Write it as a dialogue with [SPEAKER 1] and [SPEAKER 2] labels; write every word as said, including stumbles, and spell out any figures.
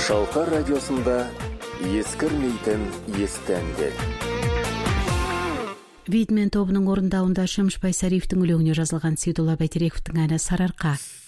[SPEAKER 1] Шалқар радиосында ескірмейтін есті әндер.
[SPEAKER 2] Видмен тобының орындауында Шымшбай Сариевтің өлеңіне жазылған Сейдулла Бәйтерековтің әні «Сарыарқа».